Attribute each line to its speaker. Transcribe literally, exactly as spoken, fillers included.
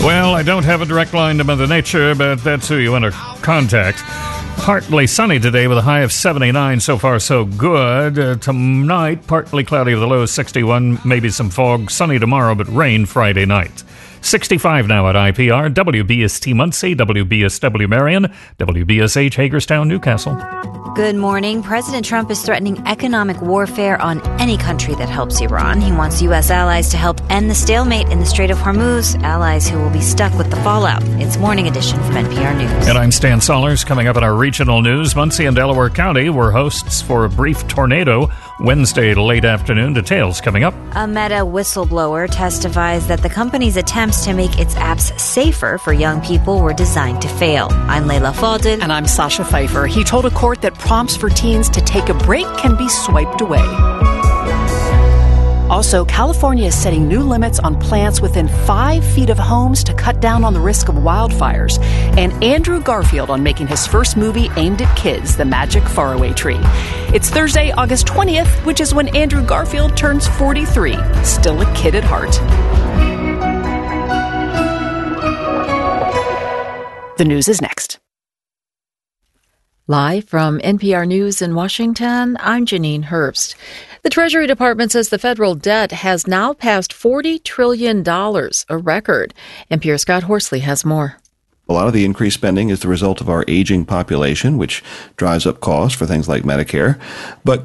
Speaker 1: Well, I don't have a direct line to Mother Nature, but that's who you want to contact. Partly sunny today with a high of seventy-nine. So far, so good. Uh, tonight, partly cloudy with a low of sixty-one. Maybe some fog. Sunny tomorrow, but rain Friday night. sixty-five now at I P R. W B S T Muncie, W B S W Marion, W B S H Hagerstown, Newcastle.
Speaker 2: Good morning. President Trump is threatening economic warfare on any country that helps Iran. He wants U S allies to help end the stalemate in the Strait of Hormuz, allies who will be stuck with the fallout. It's Morning Edition from N P R News.
Speaker 1: And I'm Stan Sollers. Coming up in our regional news, Muncie and Delaware County were hosts for a brief tornado Wednesday late afternoon. Details coming up.
Speaker 2: A Meta whistleblower testifies that the company's attempts to make its apps safer for young people were designed to fail. I'm Layla Faldin.
Speaker 3: And I'm Sasha Pfeiffer. He told a court that prompts for teens to take a break can be swiped away. Also, California is setting new limits on plants within five feet of homes to cut down on the risk of wildfires. And Andrew Garfield on making his first movie aimed at kids, The Magic Faraway Tree. It's Thursday, August twentieth, which is when Andrew Garfield turns forty-three. Still a kid at heart. The news is next.
Speaker 4: Live from N P R News in Washington, I'm Janine Herbst. The Treasury Department says the federal debt has now passed forty trillion dollars, a record. N P R Scott Horsley has more.
Speaker 5: A lot of the increased spending is the result of our aging population, which drives up costs for things like Medicare. But